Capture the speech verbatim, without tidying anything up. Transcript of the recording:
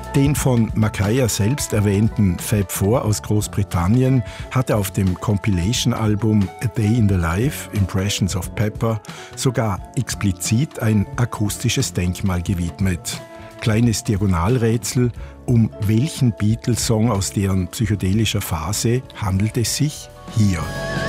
Den von Makaya selbst erwähnten Fab Four aus Großbritannien hat er auf dem Compilation-Album A Day in the Life, Impressions of Pepper, sogar explizit ein akustisches Denkmal gewidmet. Kleines Diagonalrätsel, um welchen Beatles-Song aus deren psychedelischer Phase handelt es sich hier?